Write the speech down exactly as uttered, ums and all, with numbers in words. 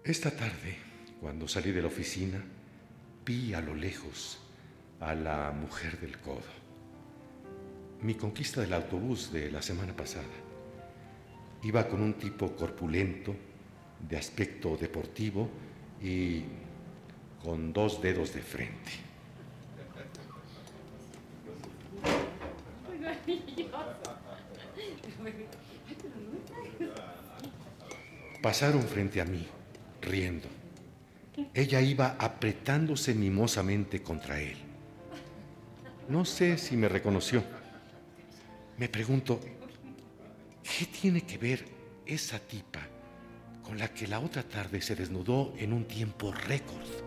Esta tarde, cuando salí de la oficina, vi a lo lejos a la mujer del codo. Mi conquista del autobús de la semana pasada. Iba con un tipo corpulento, de aspecto deportivo y con dos dedos de frente. Pasaron frente a mí, riendo. Ella iba apretándose mimosamente contra él. No sé si me reconoció. Me pregunto, ¿qué tiene que ver esa tipa con la que la otra tarde se desnudó en un tiempo récord?